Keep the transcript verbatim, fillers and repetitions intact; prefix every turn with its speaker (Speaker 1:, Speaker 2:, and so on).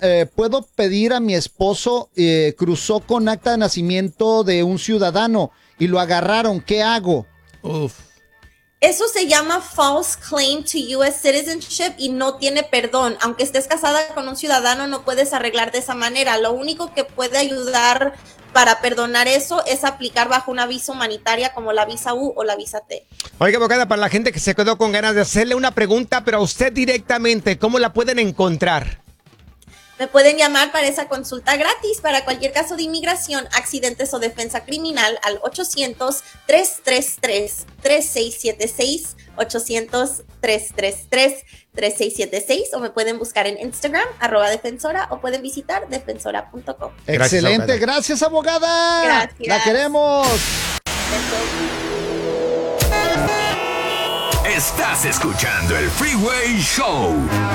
Speaker 1: eh, puedo pedir a mi esposo, eh, cruzó con acta de nacimiento de un ciudadano y lo agarraron, ¿qué hago?
Speaker 2: Uf.
Speaker 3: Eso se llama false claim to U S citizenship y no tiene perdón. Aunque estés casada con un ciudadano, no puedes arreglar de esa manera. Lo único que puede ayudar para perdonar eso es aplicar bajo una visa humanitaria como la visa U o la visa T.
Speaker 2: Oiga, abogada, para la gente que se quedó con ganas de hacerle una pregunta, pero a usted directamente, ¿cómo la pueden encontrar?
Speaker 3: Me pueden llamar para esa consulta gratis para cualquier caso de inmigración, accidentes o defensa criminal al ochocientos, tres tres tres, tres seis siete seis, ochocientos, tres tres tres, tres seis siete seis o me pueden buscar en Instagram, arroba defensora o pueden visitar defensora punto com.
Speaker 1: Excelente, gracias, abogada.
Speaker 3: Gracias.
Speaker 1: La queremos.
Speaker 4: Estás escuchando el Freeway Show.